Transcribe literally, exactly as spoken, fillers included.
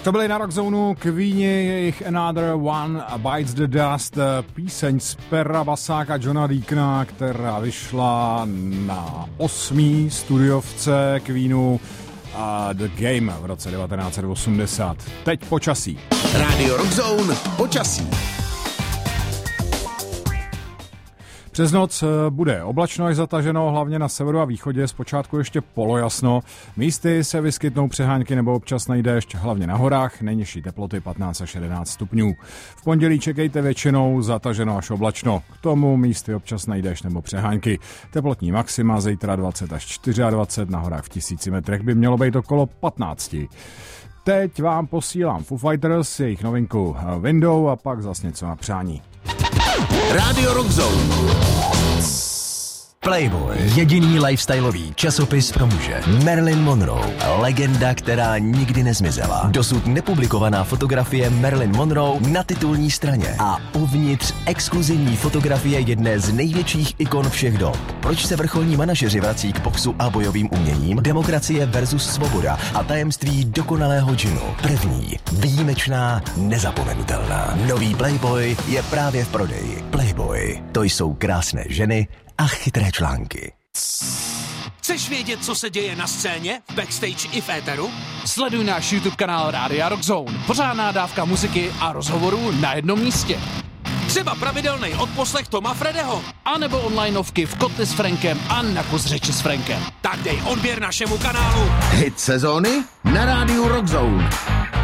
To byly na Rockzone Queeni, jejich Another One Bites the Dust, píseň z pera basáka Johna Deacona, která vyšla na osmý studiovce Queenu a The Game v roce devatenáct set osmdesát. Teď počasí. Rádio Rockzone, počasí. Přes noc bude oblačno až zataženo, hlavně na severu a východě, zpočátku ještě polojasno. Místy se vyskytnou přehánky nebo občasný déšť, hlavně na horách, nejnižší teploty patnáct až jedenáct stupňů. V pondělí čekejte většinou zataženo až oblačno, k tomu místy občasný déšť nebo přehánky. Teplotní maxima zítra dvacet až dvacet čtyři, na horách v tisíci metrech by mělo být okolo patnáct. Teď vám posílám Foo Fighters, jejich novinku Window a pak zas něco na přání. Rádio Rockzone. Playboy, jediný lifestyleový časopis pro muže. Marilyn Monroe, legenda, která nikdy nezmizela. Dosud nepublikovaná fotografie Marilyn Monroe na titulní straně. A uvnitř exkluzivní fotografie jedné z největších ikon všech dob. Proč se vrcholní manažeři vrací k boxu a bojovým uměním? Demokracie versus svoboda a tajemství dokonalého džinu. První, výjimečná, nezapomenutelná. Nový Playboy je právě v prodeji. Playboy, to jsou krásné ženy a chytré články. Chceš vědět, co se děje na scéně, v backstage i v éteru? Sleduj náš YouTube kanál Rádia Rockzone. Pořádná dávka muziky a rozhovorů na jednom místě. Třeba pravidelný odposlech Toma Fredeho. A nebo onlineovky v Kotli s Frankem a na kus řeči s Frankem. Tak dej odběr našemu kanálu. Hit sezóny na Rádiu Rockzone.